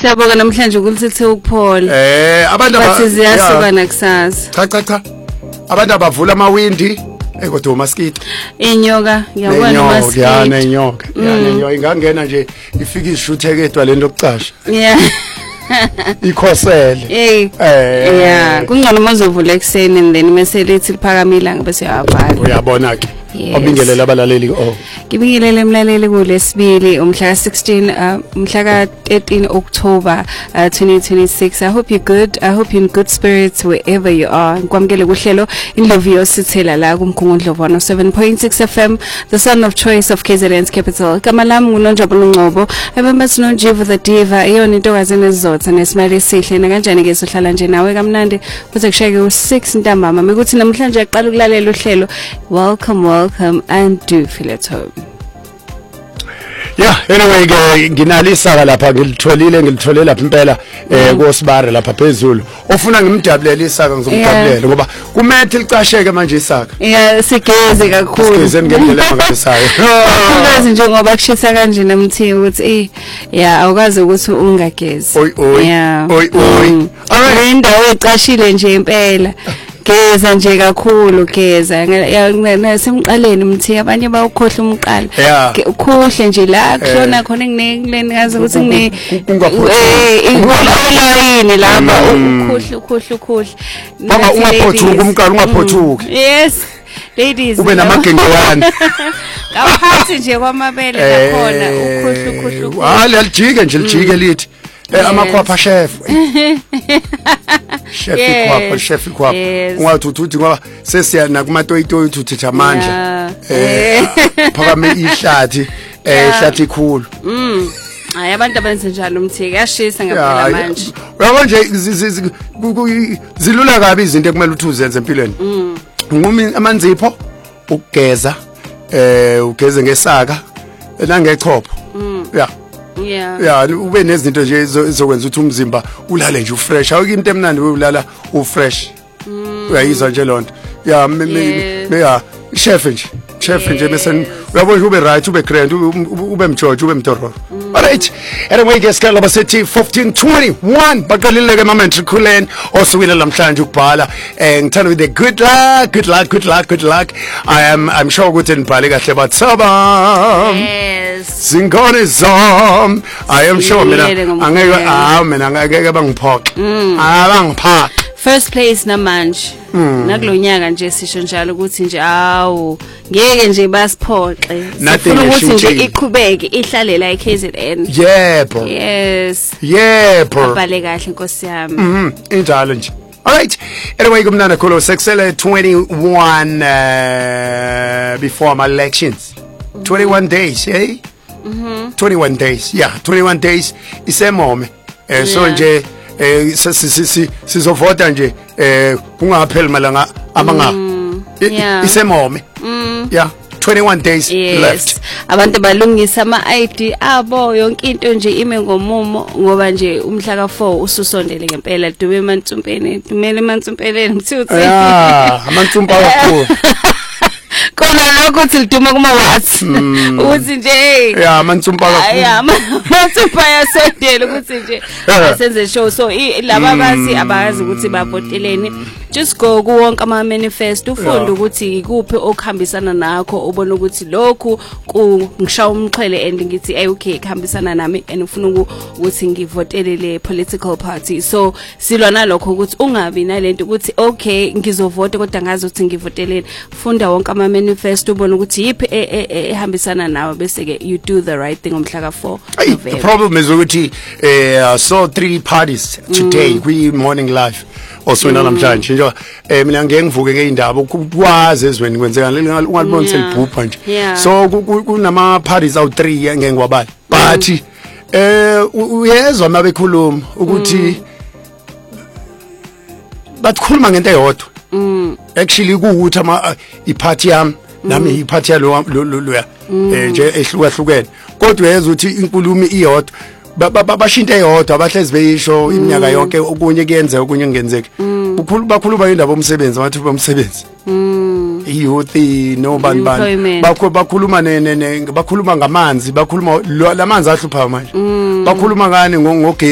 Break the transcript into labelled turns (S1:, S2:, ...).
S1: Siyabonga namhlanje ukulithe ukuphola.
S2: Abantu
S1: bathi ziyasuka nakusasa.
S2: Cha. Abantu abavula amawindi kodwa umaskito.
S1: Inyoka, ngiyabona umaskito.
S2: Yana inyoka. Ingangena nje ifika ishuthekedwa lento okucasha.
S1: Yeah.
S2: Ikhosele.
S1: Yeah, kungcono mazovula ekseni and then mase lithi liphakamila bese yavala.
S2: Uyabona ke. Obingelela abalaleli
S1: Ngibingelele emlaleli kulesibili umhla ka16 umhla ka13 October 2026. I hope you're good. I hope you're in good spirits wherever you are. Ngikwamukele kuhlelo Indlovu sithela la kumkhungundlovu 7.6 FM, the son of choice of KZN's capital. Igama lami nguNonjabulo Ngcobo. Abemba sinoNjivu the diva eyona intokazi nezizotha nesimali esihle na kanjani ke sohlala nje nawe kamnandi kuze kushayeke u6 ntambama mekuthi namhlanje aqala ukulalela uhlelo. Welcome and do feel at home.
S2: Yeah, anyway nginalisaka lapha ngilithole lapha impela koSibare lapha phezulu. Ofuna ngimdabulela isaka ngizomdabulela ngoba kumethe licasheke manje isaka.
S1: Yeah, sigeze kakhulu.
S2: Sigeze ngendlela engabesayo.
S1: Uyazi nje ngoba kushisa kanje namthiwe ukuthi yeah awukazi ukuthi ungagezi.
S2: Yeah. Oy.
S1: Alright, indawo ecashile nje impela. Geza nje kakhulu geza nasemqaleni mthi abanye bayokhohla umqala ukhohle nje la kuhlona khona nginekule ngazi ukuthi ingolayini lapha ukhohle
S2: ungaphothuki umqala ungaphothuki.
S1: Yes ladies
S2: ube namagengeyana
S1: kaphathi nje kwamabele lakhona ukhohle
S2: alijike nje lijike lithi amakhwapha chef chef ikhwapha ungathuthi ngoba sesiyana kumatoyitoyi uthutha amandla phakame ihlathi ihlathi ikhulu
S1: hayi abantu abenze njalo umthike yashisa ngempela manje
S2: uyabona nje zilula kabi izinto ekumele uthi uzenze empilweni ngumi amanzipho ukugeza ugeze ngesaka nangechopho yeah ube nezinto nje ezokwenza ukuthi umzimba ulale nje ufresh awukinto emnandi ulala ufresh uyayizwa nje lonto yeah chef nje bese uyabona ube right ube grand ube mjojo ube mtororo. Alright, anyway guys kala basethi 1521 baqalile ke matriculate osukwini namhlanje ukubhala ngithanda with the good luck. I'm sure ukuthi nibhale kahle bathaba. Singone zom. I am sure mina angeke bangiphoxe. Abangiphoxe.
S1: First place namanje nakulonyaka nje sisho njalo ukuthi nje awu ngeke nje basiphoxe sifuna ukuthi nje iqhubeke ihlale la eKZN.
S2: Yebo.
S1: Yes.
S2: Yebo.
S1: Abale kahle Nkosi yami.
S2: Injalo nje. Alright, anyway kumnana kholo sekusele 21 before my elections. 21 days, 21 days. Yeah, 21 days isemome. So nje sizovota nje kungapheli malanga amanga isemome. Yeah, 21 days left.
S1: Abantu balungisa ama-ID abo yonke into nje ime ngomumo ngoba nje umhla ka4 ususondele ngempela Dube Mantsumpeni dumele Mantsumpeleni mthuthi.
S2: Amantsumpa kakhulu.
S1: Kona lokho uthi liduma kuma wathi uthi nje
S2: amantsumpa kakhulu.
S1: Amantsumpa yasondela ukuthi nje asenze show so laba bazi abazi ukuthi bavoteleni. Just go kuwonke ama manifest ufunda ukuthi ikuphi okuhambisana nakho ubona ukuthi lokhu kungishawa umxhele and ngithi okay kuhambisana nami and ufuna ukuthi ngivotele le political party. So silwa nalokho ukuthi ungabi nalento ukuthi okay ngizovota kodwa ngazi ukuthi ngivoteleni. Funda wonke ama manifest ubona ukuthi yipi ehambisana nawe bese ke you do the right thing umhla ka4.
S2: The problem is ukuthi saw 3 parties today kwi morning live also namhlanje nje mina ngeke ngivuke ngeindaba ukwazi ezweni kwenzeka ungalibona selibhupha nje so kunama parties awu 3 ngeke ngiwabala but uyezwa mabekhuluma ukuthi bakhuluma ngento eyodwa actually kuukuthi iparty yami nami iparty yalo nje ehlukahlukene kodwa uyezwa ukuthi inkulumo iyodwa bashinto eyodwa abahlezi beyisho iminyaka yonke okunye kuyenza okunye kungenzeka bakhuluma indaba omsebenzi amathuba omsebenzi youth no bani bakhuluma bakhuluma ngamanzi bakhuluma lamanzi ahlupha manje bakhuluma ngani ngogesi